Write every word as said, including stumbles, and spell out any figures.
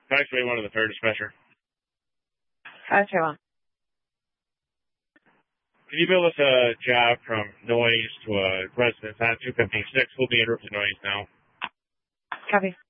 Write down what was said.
Actually, one of the third dispatcher. five three one. Can you build us a job from noise to a residence on two fifty-six? We'll be in route to noise now. Copy.